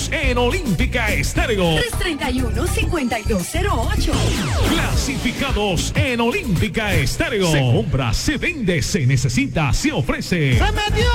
clasificados en Olímpica Estéreo. 331-5208. Clasificados en Olímpica Estéreo. Se compra, se vende, se necesita, se ofrece. ¡Se metió!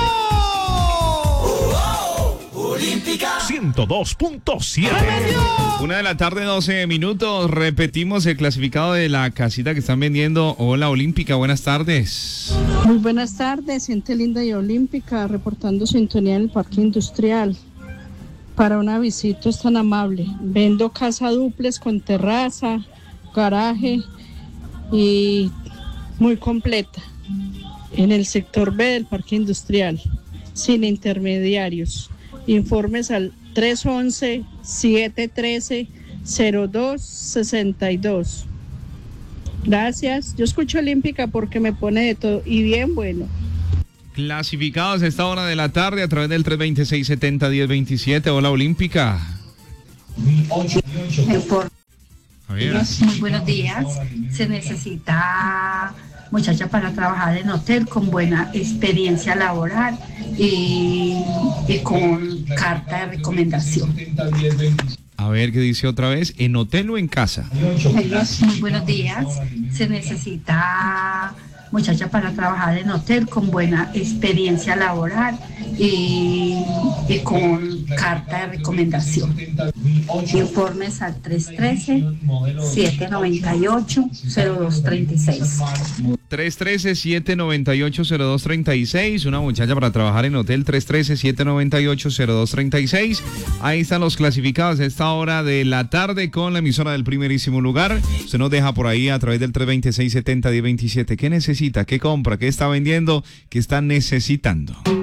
Olímpica 102.7. 1:00 12 minutos. Repetimos el clasificado de la casita que están vendiendo. Hola Olímpica, buenas tardes. Muy buenas tardes, gente linda y olímpica, reportando sintonía en el Parque Industrial. Para una visita es tan amable. Vendo casa duplex con terraza, garaje y muy completa. En el sector B del Parque Industrial, sin intermediarios. Informes al 311-713-0262. Gracias. Yo escucho Olímpica porque me pone de todo y bien bueno. Clasificados a esta hora de la tarde a través del 326-70-1027. Hola Olímpica. A ver. Muy buenos días. Se necesita muchacha para trabajar en hotel con buena experiencia laboral y con carta de recomendación. A ver qué dice otra vez. ¿En hotel o en casa? Muy buenos días. Se necesita muchacha para trabajar en hotel con buena experiencia laboral y con carta de recomendación. Informes al 313-798-0236. 313-798-0236. Una muchacha para trabajar en hotel. 313-798-0236. Ahí están los clasificados a esta hora de la tarde con la emisora del primerísimo lugar. Se nos deja por ahí a través del 326-70-1027. ¿Qué necesita? ¿Qué compra? ¿Qué está vendiendo? ¿Qué está necesitando?